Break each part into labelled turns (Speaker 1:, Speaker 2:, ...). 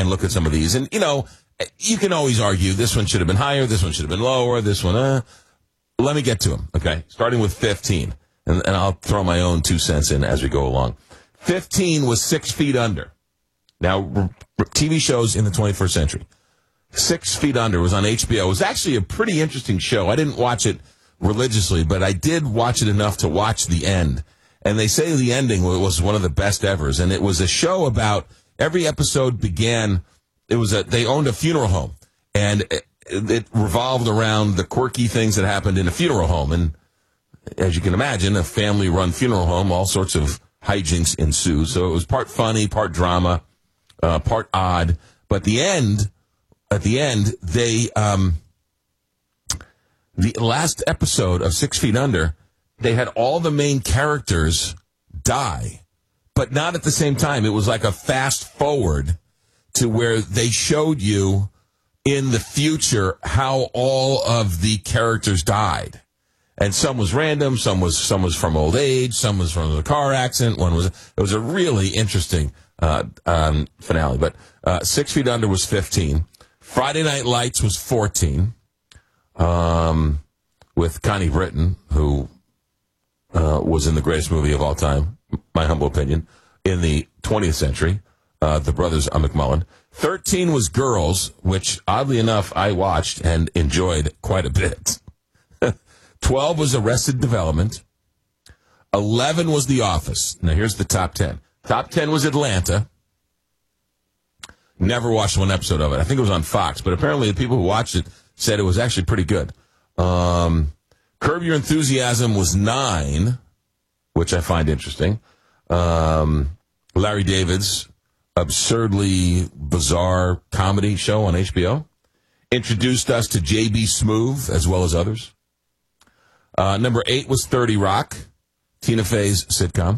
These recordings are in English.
Speaker 1: and look at some of these. And, you can always argue this one should have been higher, this one should have been lower, this one, Let me get to them, okay? Starting with 15, and I'll throw my own 2 cents in as we go along. 15 was 6 Feet Under. Now, TV shows in the 21st century. 6 Feet Under was on HBO. It was actually a pretty interesting show. I didn't watch it religiously, but I did watch it enough to watch the end. And they say the ending was one of the best evers. And it was a show about, every episode began, they owned a funeral home. And it revolved around the quirky things that happened in a funeral home. And as you can imagine, a family-run funeral home, all sorts of hijinks ensue. So it was part funny, part drama, part odd. But at the end, the last episode of 6 Feet Under, they had all the main characters die, but not at the same time. It was like a fast forward to where they showed you in the future how all of the characters died. And some was random, some was from old age, some was from the car accident, it was a really interesting finale. But 6 Feet Under was 15. Friday Night Lights was 14, with Connie Britton, who was in the greatest movie of all time, my humble opinion, in the 20th century, the brothers McMullen. 13 was Girls, which, oddly enough, I watched and enjoyed quite a bit. 12 was Arrested Development. 11 was The Office. Now, here's the top 10. Top 10 was Atlanta. Never watched one episode of it. I think it was on Fox, but apparently the people who watched it said it was actually pretty good. Curb Your Enthusiasm was 9, which I find interesting. Larry David's absurdly bizarre comedy show on HBO introduced us to J.B. Smoove as well as others. Number 8 was 30 Rock, Tina Fey's sitcom.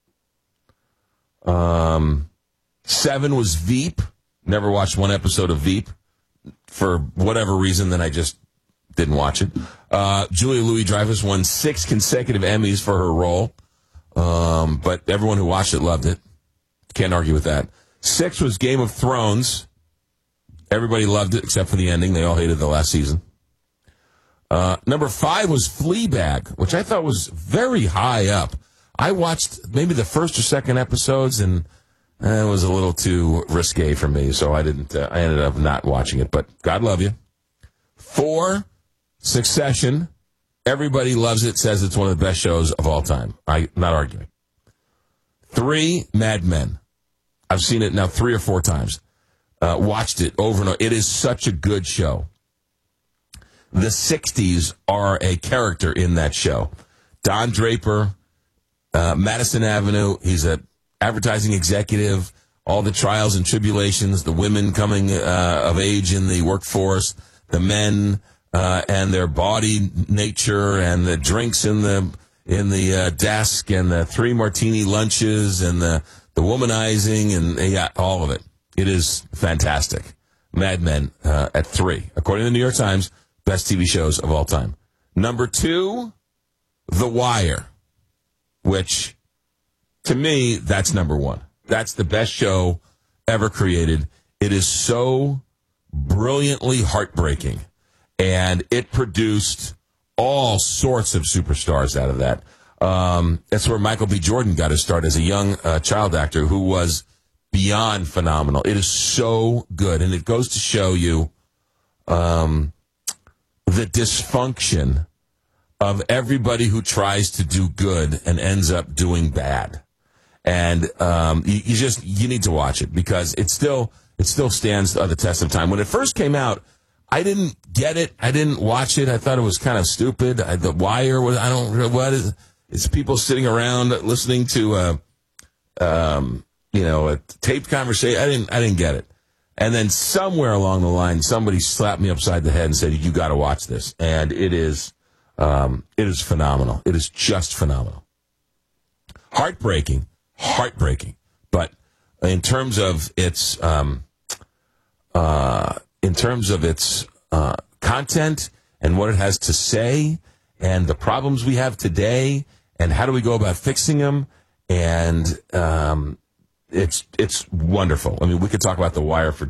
Speaker 1: 7 was Veep. Never watched one episode of Veep for whatever reason, then I just didn't watch it. Julia Louis-Dreyfus won 6 consecutive Emmys for her role, but everyone who watched it loved it. Can't argue with that. 6 was Game of Thrones. Everybody loved it except for the ending. They all hated the last season. Number 5 was Fleabag, which I thought was very high up. I watched maybe the first or second episodes, and it was a little too risque for me, so I didn't. I ended up not watching it, but God love you. 4, Succession. Everybody loves it, says it's one of the best shows of all time. I'm not arguing. 3, Mad Men. I've seen it now 3 or 4 times. Watched it over and over. It is such a good show. The 60s are a character in that show. Don Draper, Madison Avenue, he's an advertising executive, all the trials and tribulations, the women coming of age in the workforce, the men and their body nature, and the drinks in the desk, and the 3 martini lunches, and the womanizing, and all of it. It is fantastic. Mad Men at 3, according to the New York Times, best TV shows of all time. Number 2, The Wire, which, to me, that's number 1. That's the best show ever created. It is so brilliantly heartbreaking, and it produced all sorts of superstars out of that. That's where Michael B. Jordan got his start as a young child actor who was beyond phenomenal. It is so good, and it goes to show you the dysfunction of everybody who tries to do good and ends up doing bad. And you need to watch it because it still stands the test of time. When it first came out, I didn't get it. I didn't watch it. I thought it was kind of stupid. The Wire was, it's people sitting around listening to a taped conversation. I didn't get it. And then somewhere along the line, somebody slapped me upside the head and said, "You got to watch this." And it is phenomenal. It is just phenomenal. Heartbreaking. But in terms of its content and what it has to say and the problems we have today and how do we go about fixing them, and it's wonderful. I mean, we could talk about The Wire for